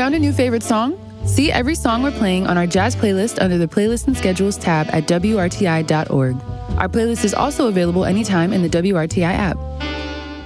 Found a new favorite song? See every song we're playing on our jazz playlist under the Playlist and Schedules tab at WRTI.org. Our playlist is also available anytime in the WRTI app.